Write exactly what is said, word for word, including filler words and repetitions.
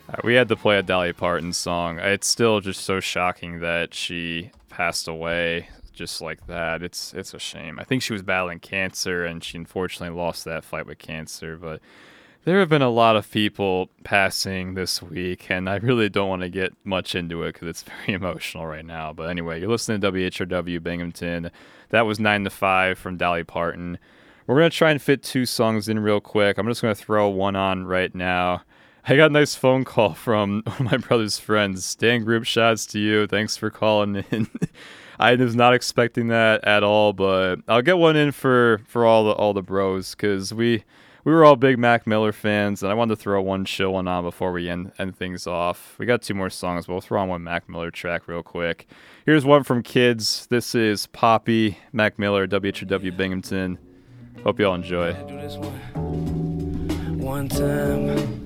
Uh, we had to play a Dolly Parton song. It's still just so shocking that she passed away just like that. It's it's a shame. I think she was battling cancer, and she unfortunately lost that fight with cancer. But there have been a lot of people passing this week, and I really don't want to get much into it because it's very emotional right now. But anyway, you're listening to W H R W Binghamton. That was nine to five from Dolly Parton. We're going to try and fit two songs in real quick. I'm just going to throw one on right now. I got a nice phone call from one of my brother's friends. Stan Group, shouts to you. Thanks for calling in. I was not expecting that at all, but I'll get one in for, for all the all the bros because we we were all big Mac Miller fans, and I wanted to throw one chill one on before we end, end things off. We got two more songs, but we'll throw on one Mac Miller track real quick. Here's one from Kids. This is Poppy, Mac Miller, W H R W Binghamton. Hope you all enjoy. One time.